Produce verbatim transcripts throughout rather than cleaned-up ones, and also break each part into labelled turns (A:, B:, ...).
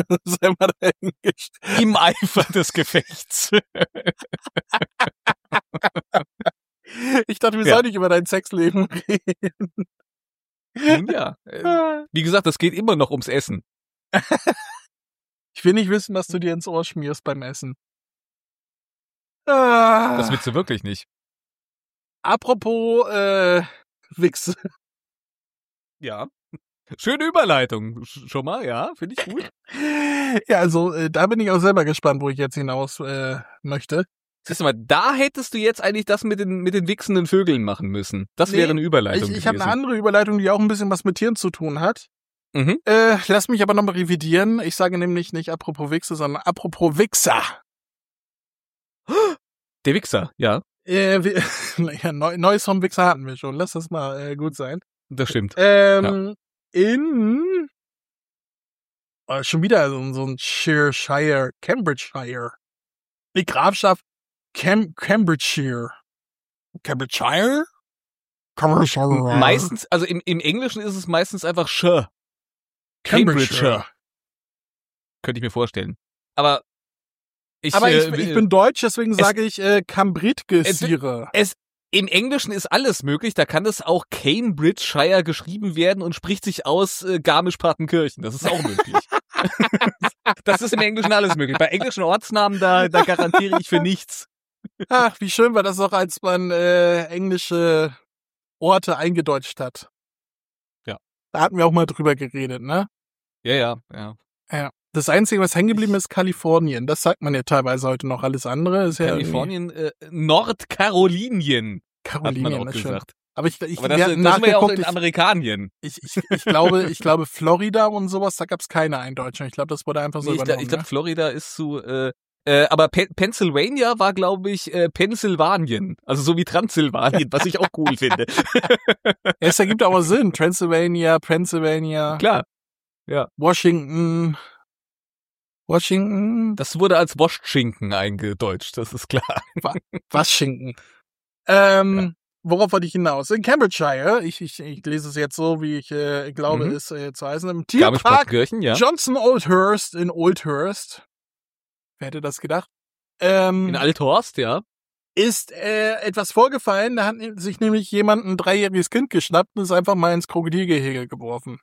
A: Sei mal dahingestellt.
B: Im Eifer des Gefechts.
A: Ich dachte, wir
B: Ja.
A: sollen nicht über dein Sexleben reden.
B: Nun ja. äh, Wie gesagt, es geht immer noch ums Essen.
A: Ich will nicht wissen, was du dir ins Ohr schmierst beim Essen. Ah.
B: Das willst du wirklich nicht.
A: Apropos äh, Wichse.
B: Ja. Schöne Überleitung. Sch- Schon mal, ja, finde ich gut.
A: Ja, also äh, da bin ich auch selber gespannt, wo ich jetzt hinaus äh, möchte.
B: Siehst du mal, da hättest du jetzt eigentlich das mit den, mit den wichsenden Vögeln machen müssen. Das
A: Nee,
B: wäre eine Überleitung
A: Ich, ich habe
B: gewesen.
A: eine andere Überleitung, die auch ein bisschen was mit Tieren zu tun hat.
B: Mhm.
A: Äh, lass mich aber nochmal revidieren. Ich sage nämlich nicht apropos Wichse, sondern apropos Wichser.
B: Der Wichser, ja,
A: Äh, wir, ja, neu, Neues vom Wichser hatten wir schon. Lass das mal äh, gut sein.
B: das stimmt.
A: Ähm, in oh, schon wieder so, so ein Shire, Cambridgeshire. Die Grafschaft Cam Cambridgeshire. Cambridgeshire? Cambridgeshire.
B: Meistens, also im, im Englischen ist es meistens einfach Shire.
A: Cambridgeshire.
B: Könnte ich mir vorstellen. Aber ich,
A: Aber ich,
B: äh,
A: ich bin deutsch, deswegen
B: es-
A: sage ich äh, Cambridgeshire.
B: es im Englischen ist alles möglich, da kann es auch Cambridgeshire geschrieben werden und spricht sich aus äh, Garmisch-Partenkirchen. Das ist auch möglich. Das ist im Englischen alles möglich. Bei englischen Ortsnamen, da, da garantiere ich für nichts.
A: Ach, wie schön war das auch, als man äh, englische Orte eingedeutscht hat.
B: Ja.
A: Da hatten wir auch mal drüber geredet, ne?
B: Ja, ja, ja.
A: Ja. Das Einzige, was hängen geblieben ist, Kalifornien. Das sagt man ja teilweise heute noch. Alles andere ist ja
B: Kalifornien, äh, Nordkarolinien, hat man
A: Karolinien,
B: auch
A: ist schön.
B: gesagt.
A: Aber ich, ich,
B: Aber
A: wir
B: das,
A: hatten
B: das sind wir ja auch
A: nachgeguckt,
B: in Amerikanien.
A: ich, ich, ich, ich glaube, ich glaube Florida und sowas, da gab's keine Eindeutschung. Ich glaube, das wurde einfach so
B: Nee, ich
A: übernommen.
B: ich glaube,
A: ne?
B: Florida ist zu, äh, äh, aber Pe Pennsylvania war, glaube ich, äh, Pennsylvanien. Also so wie Transsilvanien, was ich auch cool finde.
A: Ja, es ergibt aber Sinn. Transylvania, Pennsylvania,
B: Klar,
A: Washington, Washington,
B: das wurde als Wurstschinken eingedeutscht, das ist klar.
A: Washington. Ähm, worauf wollte ich hinaus? In Cambridgeshire, ich, ich, ich lese es jetzt so, wie ich äh, glaube,
B: Mhm.
A: es äh, zu heißen, im Tierpark
B: Garmisch-Partenkirchen, ja.
A: Johnson Oldhurst in Oldhurst. Wer hätte das gedacht? Ähm,
B: In Althorst, ja.
A: ist äh, etwas vorgefallen, da hat sich nämlich jemand ein dreijähriges Kind geschnappt und ist einfach mal ins Krokodilgehege geworfen.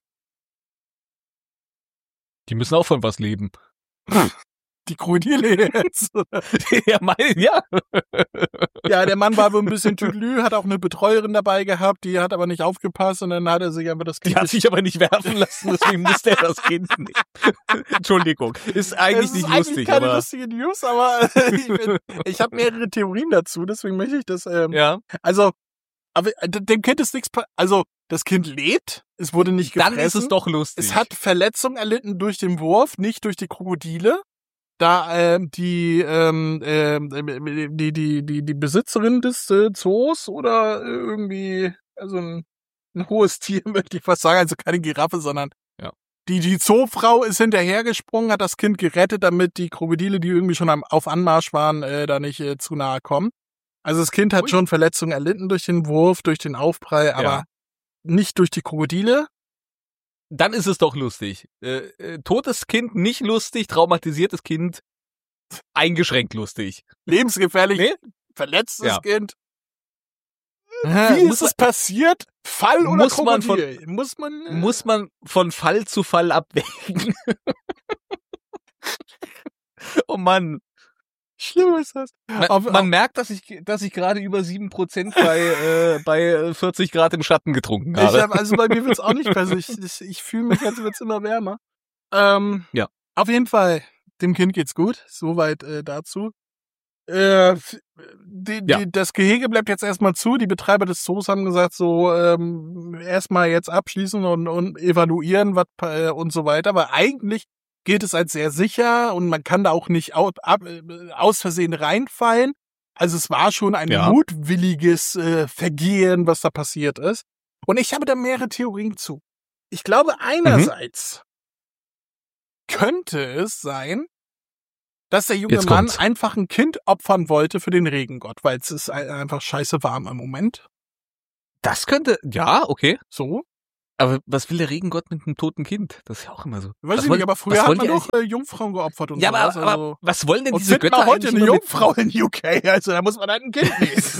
B: Die müssen auch von was leben.
A: Die Krokodile jetzt.
B: ja, mein, ja.
A: Ja, der Mann war wohl ein bisschen tüdelü, hat auch eine Betreuerin dabei gehabt, die hat aber nicht aufgepasst und dann hat er sich einfach das
B: Die
A: Kind
B: hat sich aber nicht werfen lassen, deswegen musste er das Kind nehmen. Entschuldigung. Ist eigentlich
A: Es
B: nicht
A: ist eigentlich
B: lustig,
A: keine
B: aber.
A: lustige News, aber ich, bin, ich habe mehrere Theorien dazu, deswegen möchte ich das. Ähm,
B: Ja.
A: Also, aber dem Kind ist nichts. Also, das Kind lebt, es wurde nicht gefressen.
B: Dann ist es doch lustig.
A: Es hat Verletzungen erlitten durch den Wurf, nicht durch die Krokodile. Da ähm, die, ähm, ähm, die die die die Besitzerin des äh, Zoos oder irgendwie also ein, ein hohes Tier, möchte ich fast sagen, also keine Giraffe, sondern
B: Ja.
A: die die Zoofrau ist hinterhergesprungen, hat das Kind gerettet, damit die Krokodile, die irgendwie schon am, auf Anmarsch waren, äh, da nicht äh, zu nahe kommen. Also das Kind hat
B: Ui.
A: schon Verletzungen erlitten durch den Wurf, durch den Aufprall, aber
B: Ja.
A: nicht durch die Krokodile.
B: Dann ist es doch lustig. Äh, äh, totes Kind nicht lustig, traumatisiertes Kind eingeschränkt lustig.
A: Lebensgefährlich,
B: Nee?
A: verletztes
B: Ja.
A: Kind.
B: Wie
A: Wie
B: muss
A: ist es passiert? Fall oder
B: muss man von-
A: Krokodil? muss man äh,
B: Muss man von Fall zu Fall abwägen. oh Mann.
A: schlimm ist das.
B: Man,
A: Auf-
B: man merkt, dass ich, dass ich gerade über sieben Prozent bei, äh, bei vierzig Grad im Schatten getrunken
A: Ich
B: habe.
A: hab, also bei mir wird's auch nicht besser. Ich, ich, ich fühle mich, als wird's immer wärmer. Ähm,
B: Ja.
A: Auf jeden Fall, dem Kind geht's gut. Soweit äh, dazu. Äh, f- die,
B: Ja.
A: die, das Gehege bleibt jetzt erstmal zu. Die Betreiber des Zoos haben gesagt, so ähm, erstmal jetzt abschließen und, und evaluieren was äh, und so weiter. Aber eigentlich gilt es als sehr sicher und man kann da auch nicht au, ab, äh, aus Versehen reinfallen. Also es war schon ein
B: Ja.
A: mutwilliges äh, Vergehen, was da passiert ist. Und ich habe da mehrere Theorien zu. Ich glaube einerseits könnte es sein, dass der junge
B: Jetzt
A: Mann
B: kommt's.
A: einfach ein Kind opfern wollte für den Regengott, weil es ist ein- einfach scheiße warm im Moment.
B: Das könnte, ja, okay.
A: So.
B: Aber was will der Regengott mit einem toten Kind? Das ist ja auch immer so.
A: Weiß
B: Was
A: ich
B: wollen-
A: nicht, aber
B: was
A: früher hat
B: wollen
A: man
B: die
A: doch äh, Jungfrauen geopfert und
B: Ja, aber,
A: sowas.
B: aber
A: also.
B: was wollen denn
A: Und
B: diese
A: finden
B: Götter
A: wir heute
B: eigentlich
A: eine
B: immer mit-
A: Jungfrau in U K, also da muss man halt ein Kind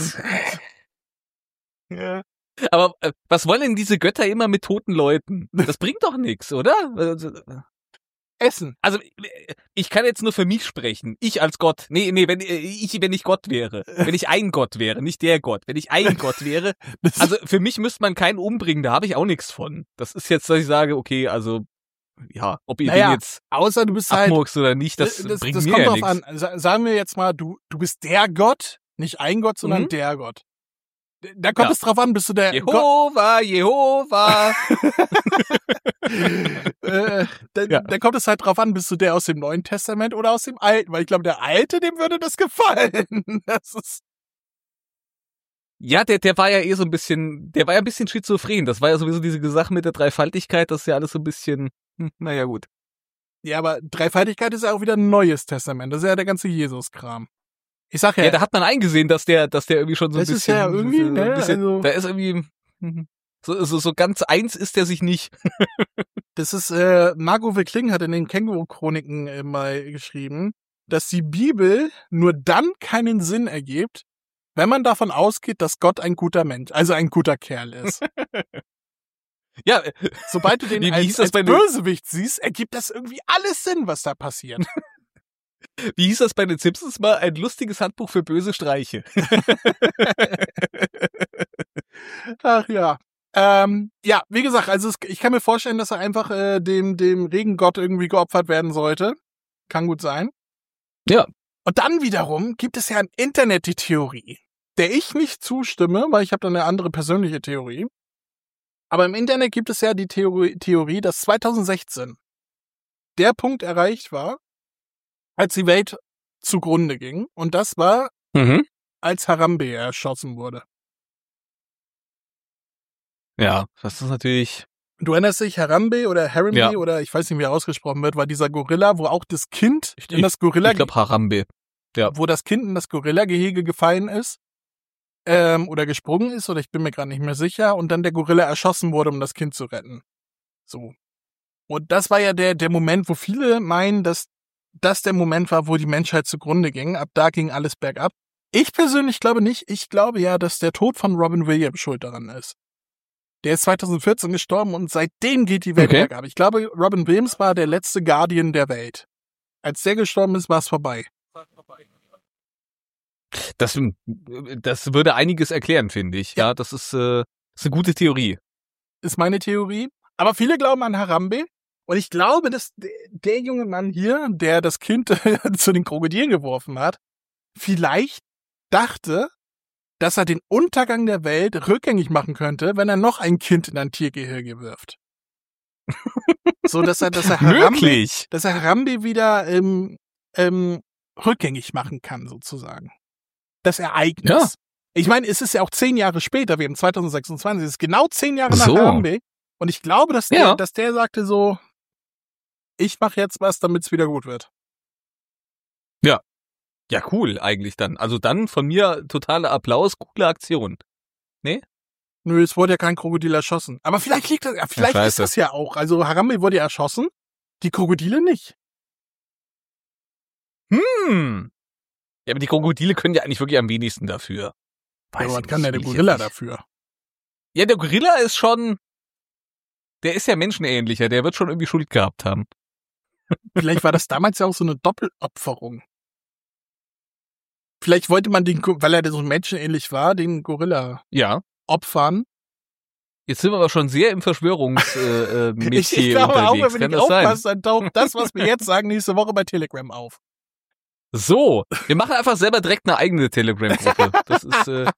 A: nehmen. Ja.
B: Aber äh, was wollen denn diese Götter immer mit toten Leuten? Das bringt doch nichts, oder? Also,
A: Essen.
B: Also ich kann jetzt nur für mich sprechen. Ich als Gott. Nee, nee, wenn ich wenn ich Gott wäre. Wenn ich ein Gott wäre, nicht der Gott. Wenn ich ein Gott wäre. Also für mich müsste man keinen umbringen, da habe ich auch nichts von. Das ist jetzt, dass ich sage, okay, also ja, ob ihr
A: Naja,
B: den jetzt
A: außer du bist halt.
B: abmurkst oder nicht, das,
A: das
B: bringt
A: das
B: mir
A: kommt
B: ja
A: drauf
B: nichts.
A: an. Sa- Sagen wir jetzt mal, du, du bist der Gott, nicht ein Gott, sondern
B: Mhm.
A: der Gott. Da kommt
B: Ja.
A: es drauf an, bist du der Gott.
B: Jehova, Jehova.
A: Äh, da,
B: Ja.
A: da kommt es halt drauf an, bist du der aus dem Neuen Testament oder aus dem Alten? Weil ich glaube, der Alte, dem würde das gefallen. Das ist.
B: Ja, der, der war ja eh so ein bisschen, der war ja ein bisschen schizophren. Das war ja sowieso diese Sache mit der Dreifaltigkeit, das ist ja alles so ein bisschen, hm, naja gut.
A: Ja, aber Dreifaltigkeit ist ja auch wieder ein Neues Testament. Das ist ja der ganze Jesus-Kram. Ich sag ja,
B: Ja, da hat man eingesehen, dass der, dass der irgendwie schon so ein
A: Das ist
B: bisschen,
A: ja irgendwie,
B: so ein
A: ne,
B: bisschen
A: also-
B: da ist irgendwie, hm, so, so, so ganz eins ist der sich nicht.
A: das ist, äh, Margot Wickling hat in den Känguru-Chroniken äh, mal geschrieben, dass die Bibel nur dann keinen Sinn ergibt, wenn man davon ausgeht, dass Gott ein guter Mensch, also ein guter Kerl ist.
B: Ja, äh,
A: Sobald du den
B: Wie- wie
A: als,
B: hieß das
A: als
B: bei den-
A: Bösewicht siehst, ergibt das irgendwie alles Sinn, was da passiert.
B: wie hieß das bei den Simpsons mal? Ein lustiges Handbuch für böse Streiche.
A: Ach ja. Ähm, ja, wie gesagt, also es, ich kann mir vorstellen, dass er einfach äh, dem, dem Regengott irgendwie geopfert werden sollte. Kann gut sein.
B: Ja.
A: Und dann wiederum gibt es ja im Internet die Theorie, der ich nicht zustimme, weil ich habe da eine andere persönliche Theorie. Aber im Internet gibt es ja die Theorie, Theorie, dass zwanzig sechzehn der Punkt erreicht war, als die Welt zugrunde ging. Und das war,
B: Mhm.
A: als Harambe erschossen wurde.
B: Ja, das ist natürlich,
A: Du erinnerst dich, Harambe oder Harambe
B: Ja.
A: oder ich weiß nicht, wie er ausgesprochen wird, war dieser Gorilla, wo auch das Kind
B: Ich-
A: in das Gorilla,
B: ich glaube Harambe. ja.
A: wo das Kind in das Gorilla-Gehege gefallen ist ähm, oder gesprungen ist, oder ich bin mir gerade nicht mehr sicher, und dann der Gorilla erschossen wurde, um das Kind zu retten. So. Und das war ja der, der Moment, wo viele meinen, dass das der Moment war, wo die Menschheit zugrunde ging. Ab da ging alles bergab. Ich persönlich glaube nicht. Ich glaube ja, dass der Tod von Robin Williams schuld daran ist. Der ist zwanzig vierzehn gestorben und seitdem geht die Welt
B: Okay.
A: bergab. Ich glaube, Robin Williams war der letzte Guardian der Welt. Als der gestorben ist, war es vorbei.
B: Das, das würde einiges erklären, finde ich. Ja, das ist, äh, ist eine gute Theorie.
A: Ist meine Theorie. Aber viele glauben an Harambe. Und ich glaube, dass der, der junge Mann hier, der das Kind zu den Krokodilen geworfen hat, vielleicht dachte, dass er den Untergang der Welt rückgängig machen könnte, wenn er noch ein Kind in ein Tiergehege wirft. So, dass er, dass er Harambe,
B: Möglich.
A: dass er Harambe wieder ähm, ähm, rückgängig machen kann, sozusagen. Das Ereignis.
B: Ja.
A: Ich meine, es ist ja auch zehn Jahre später, wir haben zwanzig sechsundzwanzig, es ist genau zehn Jahre nach
B: So.
A: Harambe. Und ich glaube, dass der,
B: Ja.
A: dass der sagte so, ich mache jetzt was, damit es wieder gut wird.
B: Ja, cool eigentlich dann. Also dann von mir totaler Applaus, coole Aktion.
A: Nö, es wurde ja kein Krokodil erschossen. Aber vielleicht liegt das, ja, vielleicht ist
B: scheiße.
A: das ja auch. Also Harambe wurde ja erschossen, die Krokodile nicht.
B: Hm. Ja, aber die Krokodile können ja eigentlich wirklich am wenigsten dafür.
A: Aber
B: ich
A: was kann
B: nicht,
A: denn der
B: will ich
A: Gorilla
B: jetzt nicht.
A: dafür?
B: Ja, der Gorilla ist schon, der ist ja menschenähnlicher, der wird schon irgendwie Schuld gehabt haben.
A: Vielleicht war das damals ja auch so eine Doppelopferung. Vielleicht wollte man den, Go- weil er so menschenähnlich war, den Gorilla
B: Ja.
A: opfern.
B: Jetzt sind wir aber schon sehr im Verschwörungsmetier äh, äh,
A: Ich, ich
B: Metier
A: glaube auch,
B: unterwegs.
A: wenn
B: Kann
A: ich
B: das sein?
A: aufpasse, dann taucht das, was wir jetzt sagen, nächste Woche bei Telegram auf.
B: So, wir machen einfach selber direkt eine eigene Telegram-Gruppe. Das ist, äh,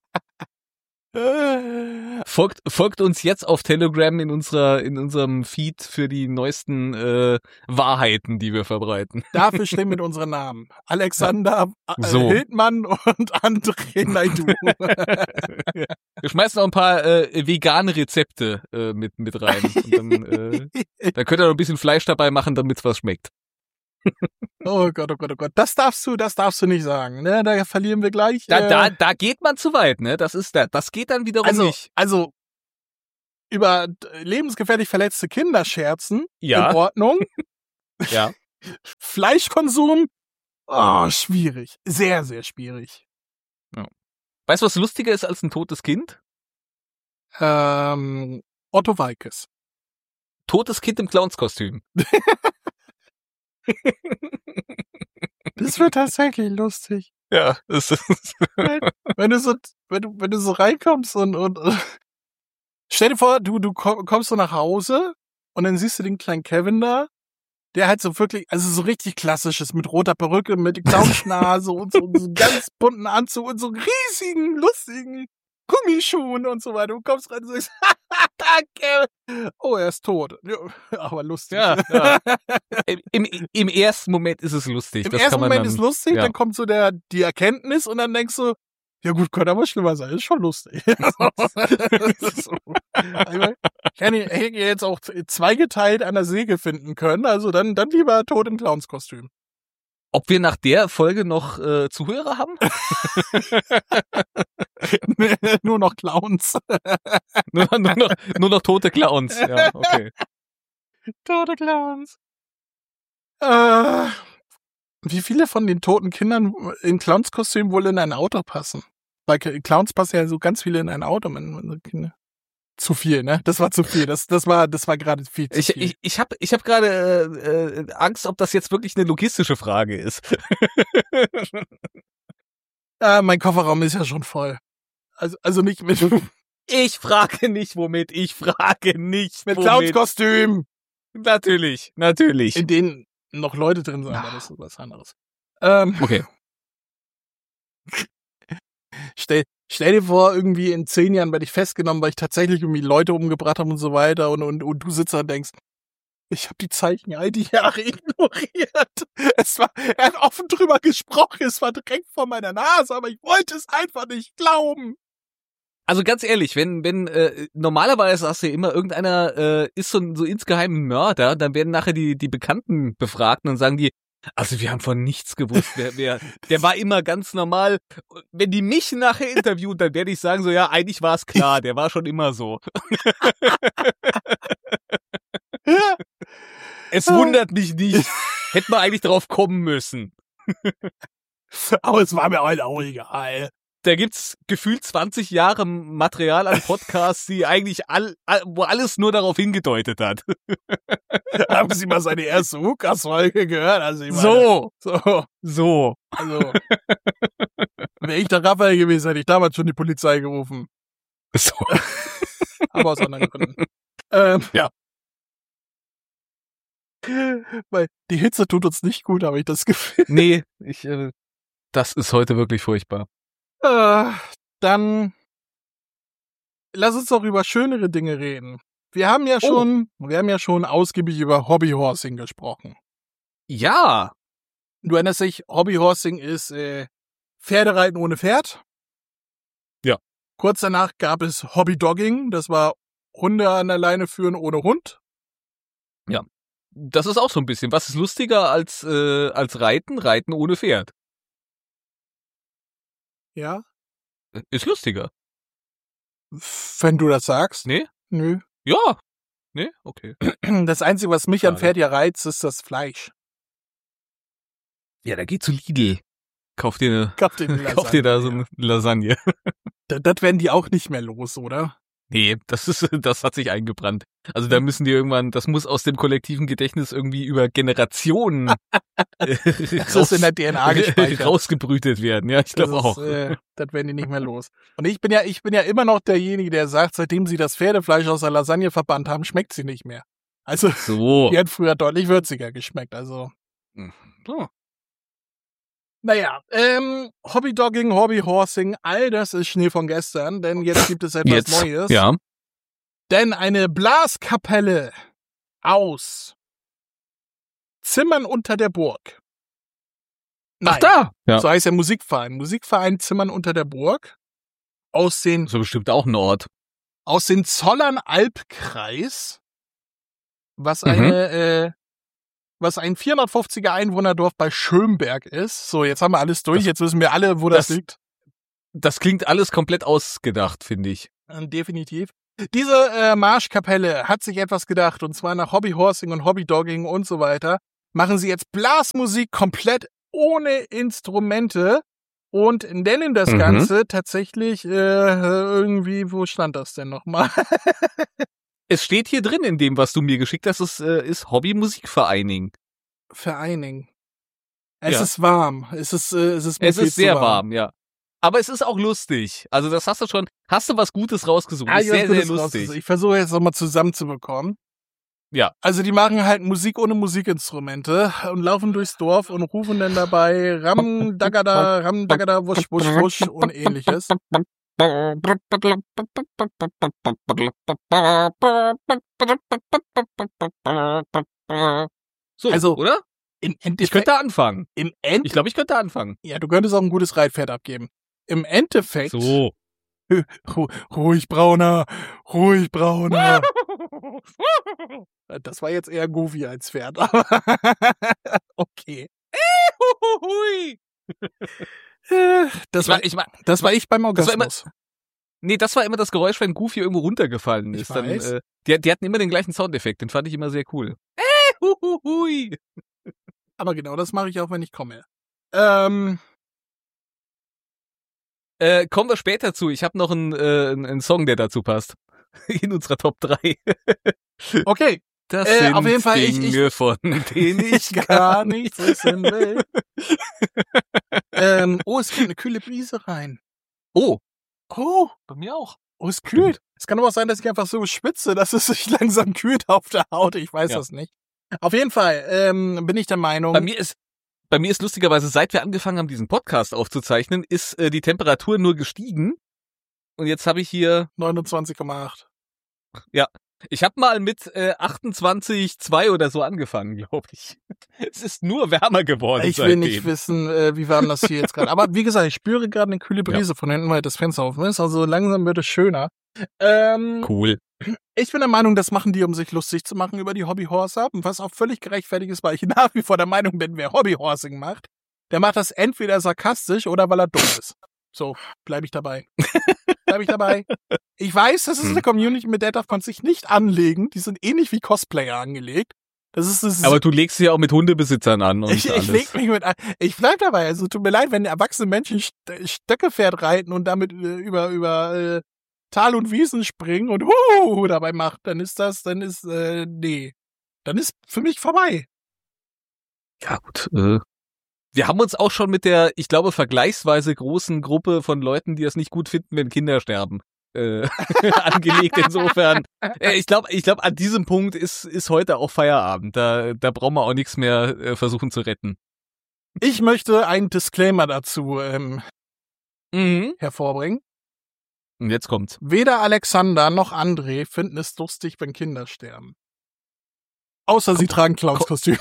B: folgt, folgt uns jetzt auf Telegram in unserer, in unserem Feed für die neuesten äh, Wahrheiten, die wir verbreiten.
A: Dafür stehen mit unseren Namen. Alexander äh,
B: So.
A: Hildmann und André Naidu.
B: Wir schmeißen noch ein paar äh, vegane Rezepte äh, mit, mit rein. Und dann, äh, dann könnt ihr noch ein bisschen Fleisch dabei machen, damit es was schmeckt.
A: Oh Gott, oh Gott, oh Gott. Das darfst du, das darfst du nicht sagen. Ne? Da verlieren wir gleich.
B: Da,
A: äh,
B: da, da geht man zu weit, ne? Das ist da, das geht dann wiederum
A: also,
B: nicht.
A: also, über lebensgefährlich verletzte Kinder scherzen.
B: Ja.
A: In Ordnung.
B: Ja.
A: Fleischkonsum. Oh, schwierig. Sehr, sehr schwierig.
B: Weißt du, was lustiger ist als ein totes Kind?
A: Ähm, Otto Walkes.
B: Totes Kind im Clownskostüm.
A: Das wird tatsächlich lustig.
B: Ja, das ist
A: Wenn du so, wenn du, wenn du so reinkommst und, und, und stell dir vor, du, du kommst so nach Hause und dann siehst du den kleinen Kevin da, der halt so wirklich, also so richtig klassisches mit roter Perücke, mit Clownsnase und so, und so ganz bunten Anzug und so riesigen, lustigen Gummischuhen und so weiter. Du kommst rein und sagst, Kevin. Oh, er ist tot. Ja, aber lustig.
B: Ja, ja. Im, Im ersten Moment ist es lustig.
A: Im
B: das
A: ersten
B: kann man
A: Moment
B: dann,
A: ist lustig,
B: ja.
A: dann kommt so der die Erkenntnis und dann denkst du, ja gut, könnte aber schlimmer sein, ist schon lustig. So. Ich hätte jetzt auch zweigeteilt an der Säge finden können, also dann, dann lieber tot im Clownskostüm.
B: Ob wir nach der Folge noch äh, Zuhörer haben?
A: Nur noch Clowns.
B: nur, nur, noch, nur noch tote Clowns, ja, okay.
A: Tote Clowns. Äh, wie viele von den toten Kindern in Clownskostüm wohl in ein Auto passen? Weil Clowns passen ja so ganz viele in ein Auto. Zu viel, ne? Das war zu viel. Das, das war, das war gerade viel zu
B: ich,
A: viel.
B: Ich, ich habe ich hab gerade äh, äh, Angst, ob das jetzt wirklich eine logistische Frage ist.
A: Ah, mein Kofferraum ist ja schon voll. Also, also nicht mit...
B: Ich frage nicht, womit. Ich frage nicht,
A: mit
B: womit.
A: Clownskostüm.
B: Natürlich, natürlich.
A: In denen noch Leute drin sind, aber das ist was anderes. Ähm,
B: okay.
A: Stell, stell dir vor, irgendwie in zehn Jahren werde ich festgenommen, weil ich tatsächlich irgendwie Leute umgebracht habe und so weiter und, und, und du sitzt da und denkst, ich habe die Zeichen all die Jahre ignoriert. Es war, er hat offen drüber gesprochen, es war direkt vor meiner Nase, aber ich wollte es einfach nicht glauben.
B: Also ganz ehrlich, wenn wenn äh, normalerweise hast du ja immer irgendeiner äh, ist so so insgeheim ein Mörder, dann werden nachher die die Bekannten befragt und sagen die, also wir haben von nichts gewusst, wer, wer, der war immer ganz normal. Wenn die mich nachher interviewen, dann werde ich sagen so, ja, eigentlich war es klar, der war schon immer so. Es wundert mich nicht. Hätte man eigentlich drauf kommen müssen.
A: Aber es war mir halt auch egal.
B: Da gibt's gefühlt zwanzig Jahre Material an Podcasts, die eigentlich all, all wo alles nur darauf hingedeutet hat.
A: Haben Sie mal seine erste Lukas-Folge gehört? Also ich meine,
B: so,
A: so,
B: so.
A: Also, wäre ich der Raphael gewesen, hätte ich damals schon die Polizei gerufen.
B: So.
A: Aber aus anderen Gründen. Ähm,
B: ja.
A: Weil die Hitze tut uns nicht gut, habe ich das Gefühl.
B: Nee, ich, äh, das ist heute wirklich furchtbar.
A: Äh, dann lass uns doch über schönere Dinge reden. Wir haben ja schon, oh. wir haben ja schon ausgiebig über Hobbyhorsing gesprochen.
B: Ja.
A: Du erinnerst dich, Hobbyhorsing ist äh, Pferdereiten ohne Pferd.
B: Ja.
A: Kurz danach gab es Hobbydogging, das war Hunde an der Leine führen ohne Hund.
B: Ja. Das ist auch so ein bisschen. Was ist lustiger als äh, als Reiten? Reiten ohne Pferd.
A: Ja.
B: Ist lustiger.
A: Wenn du das sagst.
B: Nee?
A: Nö.
B: Ja. Nee? Okay.
A: Das Einzige, was mich
B: Schade.
A: an Pferd ja reizt, ist das Fleisch.
B: Ja, da geh zu Lidl. Kauf dir eine,
A: Kauf dir, eine
B: kauf dir da so eine Lasagne.
A: Das, das werden die auch nicht mehr los, oder?
B: Nee, das ist, das hat sich eingebrannt. Also da müssen die irgendwann, das muss aus dem kollektiven Gedächtnis irgendwie über Generationen
A: das ist in der D N A gespeichert.
B: rausgebrütet werden. Ja, ich glaube auch.
A: Äh, das werden die nicht mehr los. Und ich bin ja, ich bin ja immer noch derjenige, der sagt, seitdem sie das Pferdefleisch aus der Lasagne verbannt haben, schmeckt sie nicht mehr. Also,
B: so.
A: Die hat früher deutlich würziger geschmeckt, also.
B: Oh.
A: Naja, ähm, Hobbydogging, Hobbyhorsing, all das ist Schnee von gestern, denn jetzt gibt es etwas
B: jetzt,
A: Neues.
B: Ja.
A: Denn eine Blaskapelle aus Zimmern unter der Burg. Nein,
B: Ach da! Ja.
A: so heißt der Musikverein. Musikverein Zimmern unter der Burg. Aus den,
B: So bestimmt auch ein Ort.
A: aus den Zollern-Albkreis, was
B: Mhm.
A: eine, äh, was ein vierhundertfünfziger Einwohnerdorf bei Schönberg ist. So, jetzt haben wir alles durch,
B: Das-
A: jetzt wissen wir alle, wo das,
B: das-
A: liegt.
B: Das klingt alles komplett ausgedacht, finde ich.
A: Äh, Definitiv. Diese äh, Marschkapelle hat sich etwas gedacht, und zwar nach Hobbyhorsing und Hobbydogging und so weiter, machen sie jetzt Blasmusik komplett ohne Instrumente und nennen das
B: Mhm.
A: Ganze tatsächlich äh, irgendwie, wo stand das denn nochmal?
B: Es steht hier drin in dem, was du mir geschickt hast, es äh, ist Hobby-Musikvereinigung.
A: Vereinigung. Es
B: Ja.
A: ist warm. Es ist, äh, es ist mir
B: Es
A: viel
B: ist sehr
A: zu
B: warm, ja. Aber es ist auch lustig. Also das hast du schon, hast du was Gutes rausgesucht.
A: Ah,
B: ist
A: ich
B: sehr,
A: hab
B: sehr
A: Gutes
B: lustig.
A: rausgesucht. Ich versuche jetzt nochmal zusammenzubekommen.
B: Ja.
A: Also die machen halt Musik ohne Musikinstrumente und laufen durchs Dorf und rufen dann dabei Ram, Dagada, Ram, Dagada, Wusch, Wusch, Wusch und ähnliches.
B: So,
A: Also,
B: oder?
A: Im
B: Ich
A: Endeffekt,
B: könnte anfangen.
A: im End,
B: Ich glaube, ich könnte anfangen.
A: ja, du könntest auch ein gutes Reitpferd abgeben. Im Endeffekt,
B: So.
A: Ru ruhig Brauner, ruhig Brauner. Das war jetzt eher Goofy als Pferd. Okay.
B: Hui.
A: Äh, Das
B: Ich
A: war,
B: mein, ich mein,
A: das war ich beim
B: das war immer-
A: Orgasmus.
B: nee, das war immer das Geräusch, wenn Goofy irgendwo runtergefallen
A: Ich
B: ist. Dann,
A: weiß.
B: äh, die, die hatten immer den gleichen Soundeffekt, den fand ich immer sehr cool. Äh, hu, hu, hui.
A: Aber genau das mache ich auch, wenn ich komme. Ähm,
B: Äh, kommen wir später zu. Ich habe noch einen, äh, einen einen Song, der dazu passt. In unserer Top drei.
A: okay.
B: Das
A: Äh,
B: sind
A: auf jeden Fall, ich-
B: Dinge, von denen ich
A: Ich gar nichts wissen will. ähm, oh, es kommt eine kühle Brise rein.
B: Oh,
A: Oh,
B: bei mir auch.
A: oh, es kühlt. Es kann aber auch sein, dass ich einfach so schwitze, dass es sich langsam kühlt auf der Haut. Ich weiß
B: Ja.
A: das nicht. Auf jeden Fall ähm, bin ich der Meinung.
B: Bei mir ist bei mir ist lustigerweise, seit wir angefangen haben, diesen Podcast aufzuzeichnen, ist äh, die Temperatur nur gestiegen. Und jetzt habe ich hier,
A: neunundzwanzig Komma acht.
B: ich habe mal mit äh, achtundzwanzig Komma zwei oder so angefangen, glaube ich. Es ist nur wärmer geworden
A: Ich will
B: seitdem.
A: nicht wissen, äh, wie warm das hier jetzt gerade. Aber wie gesagt, ich spüre gerade eine kühle Brise von hinten, weil das Fenster offen ist. Also langsam wird es schöner. Ähm,
B: Cool.
A: Ich bin der Meinung, das machen die, um sich lustig zu machen über die Hobbyhorser, was auch völlig gerechtfertigt ist, weil ich nach wie vor der Meinung bin, wer Hobbyhorsing macht, der macht das entweder sarkastisch oder weil er dumm ist. So, bleibe ich dabei. Bleibe ich dabei. Ich weiß, das ist
B: Hm.
A: eine Community, mit der darf man sich nicht anlegen. Die sind ähnlich wie Cosplayer angelegt. Das ist das
B: Aber du legst sie ja auch mit Hundebesitzern an und
A: ich, ich
B: alles.
A: leg mich mit an. Ich bleib dabei. Also tut mir leid, wenn erwachsene Menschen St- Stöckepferd reiten und damit äh, über über äh, Tal und Wiesen springen und huhu dabei macht, dann ist das, dann ist äh, nee, dann ist für mich vorbei.
B: Ja, gut. Äh, wir haben uns auch schon mit der, ich glaube, vergleichsweise großen Gruppe von Leuten, die es nicht gut finden, wenn Kinder sterben, äh, angelegt. Insofern, äh, ich glaube, ich glaube, an diesem Punkt ist ist heute auch Feierabend. Da da brauchen wir auch nichts mehr äh, versuchen zu retten.
A: Ich möchte einen Disclaimer dazu ähm,
B: Mhm.
A: hervorbringen.
B: Und jetzt kommt's.
A: Weder Alexander noch André finden es lustig, wenn Kinder sterben. Außer sie
B: Kommt-
A: tragen Clownskostüm.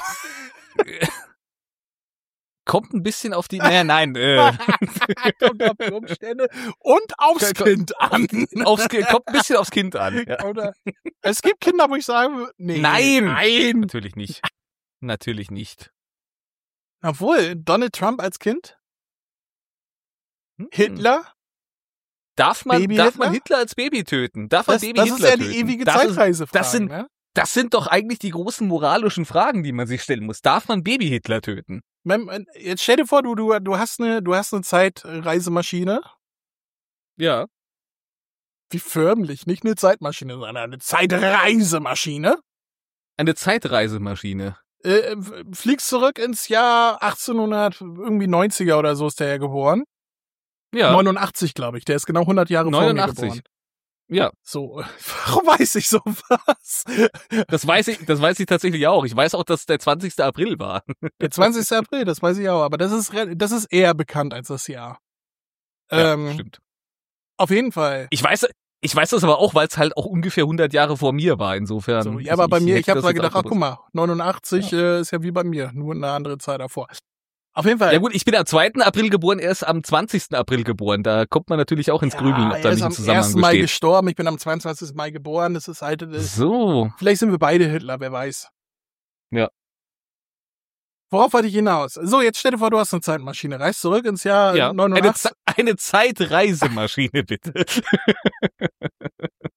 B: Kommt ein bisschen auf die, naja, nein, äh,
A: Kommt auf die Umstände und aufs
B: Komm-
A: Kind an.
B: aufs, Ki- kommt ein bisschen aufs Kind an. Ja.
A: Oder es gibt Kinder, wo ich sagen würde, nee.
B: Nein.
A: Nein.
B: Natürlich nicht. Natürlich nicht.
A: Obwohl, Donald Trump als Kind?
B: Hm.
A: Hitler?
B: Darf man,
A: Baby
B: darf
A: Hitler?
B: man Hitler als Baby töten? Darf man
A: Das,
B: Baby
A: das
B: Hitler
A: ist ja die
B: töten?
A: ewige
B: das ist,
A: Zeitreisefrage.
B: das sind-
A: ne?
B: Das sind doch eigentlich die großen moralischen Fragen, die man sich stellen muss. Darf man Baby Hitler töten?
A: Mem- Jetzt stell dir vor, du, du, du hast eine, du hast eine Zeitreisemaschine.
B: Ja.
A: Wie förmlich, nicht eine Zeitmaschine, sondern eine Zeitreisemaschine.
B: Eine Zeitreisemaschine.
A: Äh, f- fliegst zurück ins Jahr achtzehnhundert, irgendwie neunziger oder so ist der ja geboren.
B: Ja.
A: neunundachtzig, glaube ich. Der ist genau hundert Jahre vor mir
B: neunundachtzig.
A: geboren.
B: Ja.
A: So, warum weiß ich sowas?
B: Das weiß ich, das weiß ich tatsächlich auch. Ich weiß auch, dass der zwanzigster April war.
A: Der zwanzigster April, das weiß ich auch, aber das ist, re- das ist eher bekannt als das Jahr.
B: Ja,
A: ähm,
B: stimmt.
A: auf jeden Fall.
B: Ich weiß, ich weiß das aber auch, weil es halt auch ungefähr hundert Jahre vor mir war, insofern.
A: So, ja, aber bei mir, ich
B: hätte
A: habe
B: das
A: mal
B: jetzt
A: gedacht,
B: auch
A: ach guck mal, neunundachtzig äh, ist ja wie bei mir, nur eine andere Zeit davor. Auf jeden Fall.
B: Ja gut, ich bin am zweiten April geboren, er ist am zwanzigsten April geboren. Da kommt man natürlich auch ins Grübeln, ob
A: er
B: da
A: ist
B: nicht ein
A: am
B: Zusammenhang
A: ersten Mai
B: besteht.
A: gestorben, ich bin am zweiundzwanzigsten Mai geboren, das ist halt, äh,
B: So.
A: vielleicht sind wir beide Hitler, wer weiß.
B: Ja.
A: Worauf wollte ich hinaus? So, jetzt stell dir vor, du hast eine Zeitmaschine, reist zurück ins Jahr
B: Ja, eine,
A: neunundachtzig.
B: Ze- eine Zeitreisemaschine, bitte.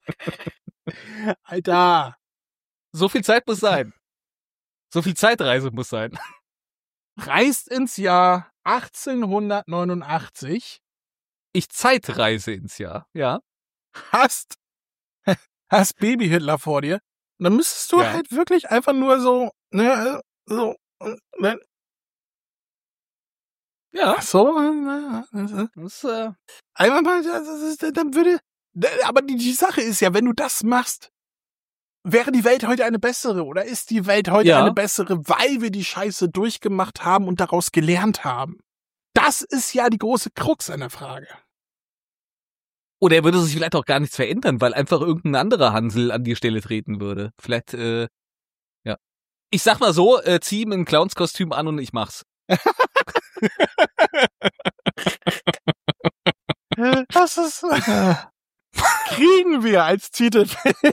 A: Alter.
B: So viel Zeit muss sein. So viel Zeitreise muss sein.
A: Reist ins Jahr achtzehnhundertneunundachtzig.
B: Ich Zeitreise ins Jahr, ja.
A: Hast, hast Baby-Hitler vor dir. Und dann müsstest du
B: Ja.
A: halt wirklich einfach nur so, ne, so, ne,
B: Ja.
A: so, ne,
B: Das, äh,
A: einfach mal, das ist, dann würde, aber die, die Sache ist ja, wenn du das machst, wäre die Welt heute eine bessere oder ist die Welt heute
B: Ja.
A: eine bessere, weil wir die Scheiße durchgemacht haben und daraus gelernt haben? Das ist ja die große Krux an der Frage.
B: Oder er würde sich vielleicht auch gar nichts verändern, weil einfach irgendein anderer Hansel an die Stelle treten würde. Vielleicht, äh, ja. Ich sag mal so, äh, zieh ihm ein Clownskostüm an und ich mach's.
A: Das ist, kriegen wir als Titel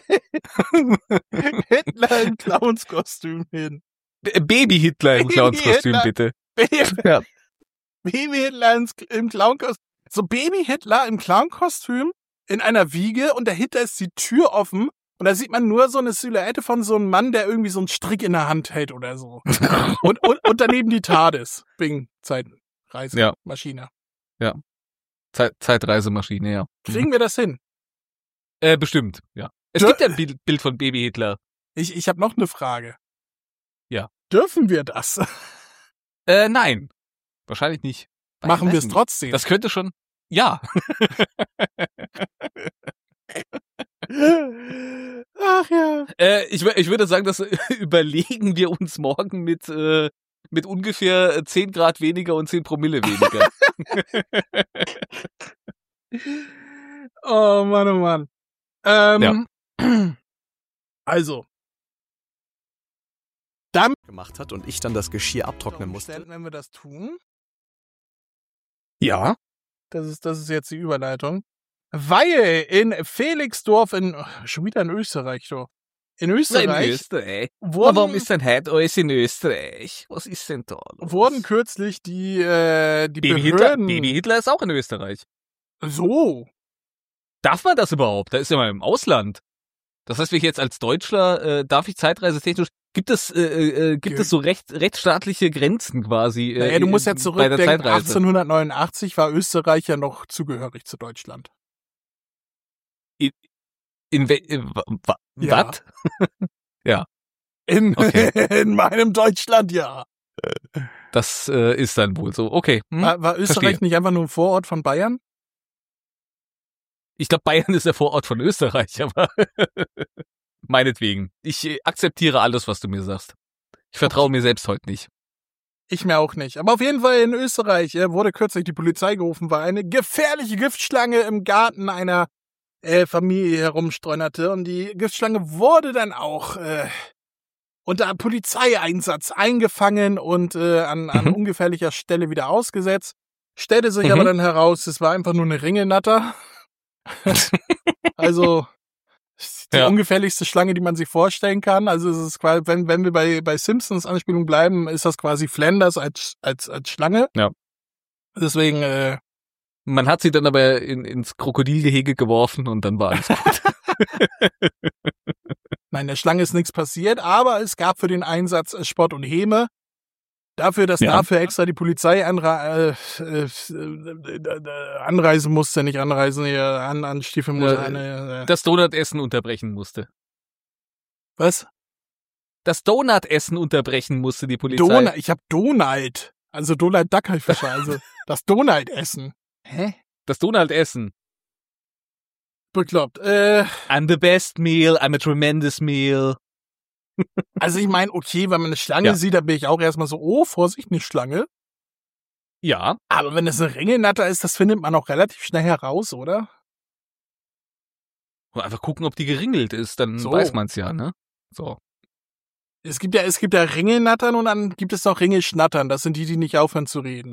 A: Hitler im Clownskostüm hin.
B: B- Baby-Hitler im Clownskostüm,
A: Baby-Hitler.
B: bitte. Ja.
A: Baby-Hitler ins- im Clownkostüm. So Baby-Hitler im Clownkostüm in einer Wiege und dahinter ist die Tür offen und da sieht man nur so eine Silhouette von so einem Mann, der irgendwie so einen Strick in der Hand hält oder so. und, und, und daneben die TARDIS. Bing, Zeitreise,
B: Ja.
A: Maschine.
B: Zeit Zeitreisemaschine, ja.
A: Kriegen wir das hin?
B: Äh, bestimmt, ja. Es
A: Dür-
B: gibt ja ein Bild, Bild von Baby-Hitler.
A: Ich, ich habe noch eine Frage.
B: Ja.
A: Dürfen wir das?
B: Äh, nein. Wahrscheinlich nicht.
A: Machen
B: Weiß
A: wir es
B: nicht.
A: trotzdem?
B: Das könnte schon, ja.
A: Ach ja.
B: Äh, ich, wür- ich würde sagen, das überlegen wir uns morgen mit, äh, mit ungefähr zehn Grad weniger und zehn Promille weniger.
A: Oh Mann, oh Mann. Ähm, Also, dann
C: gemacht hat und ich dann das Geschirr abtrocknen musste.
A: Umständen, wenn wir das tun,
B: Ja.
A: das ist, das ist jetzt die Überleitung, weil in Felixdorf in, schon wieder in Österreich, so. In Österreich
B: In Österreich.
A: wurden,
B: Warum ist denn heute alles in Österreich? Was ist denn da los?
A: wurden kürzlich die, äh, die
B: Baby Hitler,
A: Behörden,
B: Baby Hitler ist auch in Österreich.
A: so,
B: Darf man das überhaupt? Da ist ja mal im Ausland. Das heißt, wenn ich jetzt als Deutscher, äh, darf ich zeitreisetechnisch, gibt es, äh, äh, gibt
A: Ge-
B: es so recht, rechtsstaatliche Grenzen quasi? Äh,
A: naja, du musst ja
B: bei der
A: zurückdenken,
B: Zeitreise?
A: achtzehnhundertneunundachtzig war Österreich ja noch zugehörig zu Deutschland.
B: In we äh, wa wa
A: Ja.
B: wat?
A: In,
B: Okay.
A: in meinem Deutschland, ja.
B: Das äh, ist dann wohl so. Okay. Hm?
A: War, war Österreich
B: verstehe.
A: nicht einfach nur ein Vorort von Bayern?
B: Ich glaube, Bayern ist der Vorort von Österreich, aber meinetwegen. Ich äh, akzeptiere alles, was du mir sagst. Ich vertraue mir selbst heute nicht.
A: Ich mir auch nicht. Aber auf jeden Fall in Österreich äh, wurde kürzlich die Polizei gerufen, weil eine gefährliche Giftschlange im Garten einer äh, Familie herumstreunerte. Und die Giftschlange wurde dann auch äh, unter Polizeieinsatz eingefangen und äh, an, an
B: Mhm.
A: ungefährlicher Stelle wieder ausgesetzt. Stellte sich
B: Mhm.
A: aber dann heraus, es war einfach nur eine Ringelnatter. Also die
B: Ja.
A: ungefährlichste Schlange, die man sich vorstellen kann. Also es ist quasi, wenn, wenn wir bei, bei Simpsons Anspielung bleiben, ist das quasi Flanders als, als, als Schlange.
B: Ja.
A: Deswegen, äh,
B: Man hat sie dann aber in, ins Krokodilgehege geworfen und dann war alles gut.
A: nein, der Schlange ist nichts passiert, aber es gab für den Einsatz äh, Spott und Häme. Dafür, dass
B: Ja.
A: dafür extra die Polizei anra äh, äh, äh, anreisen musste, nicht anreisen, hier an, an Stiefel musste.
B: Äh,
A: Eine, äh,
B: Das Donutessen unterbrechen musste.
A: was?
B: Das Donutessen unterbrechen musste die Polizei.
A: Donald, ich hab Donald. Also Donald Duck halt Fischer, also das Donald-Essen.
B: Hä? Das Donutessen.
A: Bekloppt. Äh,
B: I'm the best meal, I'm a tremendous meal.
A: also ich meine, okay, wenn man eine Schlange
B: Ja.
A: sieht, dann bin ich auch erstmal so, oh, Vorsicht, eine Schlange.
B: Ja,
A: Aber wenn es eine Ringelnatter ist, das findet man auch relativ schnell heraus, oder?
B: einfach gucken, ob die geringelt ist, dann
A: So.
B: weiß man's ja, ne? So.
A: Es gibt ja, es gibt ja Ringelnattern und dann gibt es noch Ringelschnattern. Das sind die, die nicht aufhören zu reden.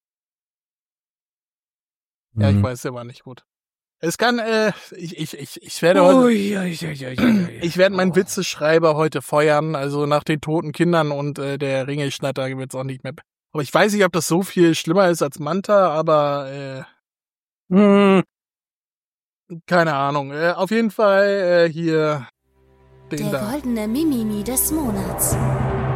A: Ja, ich
B: Mhm.
A: weiß, der war nicht gut. Es kann, äh, ich, ich, ich, ich werde heute,
B: Ui, ui, ui, ui, ui.
A: ich werde meinen
B: Oh.
A: Witzeschreiber heute feuern. Also nach den toten Kindern und äh, der Ringelschnatter wird's auch nicht mehr. Aber ich weiß nicht, ob das so viel schlimmer ist als Manta, aber äh,
B: Hm.
A: keine Ahnung. Äh, auf jeden Fall äh, hier den
D: Der
A: da.
D: goldene Mimimi des Monats.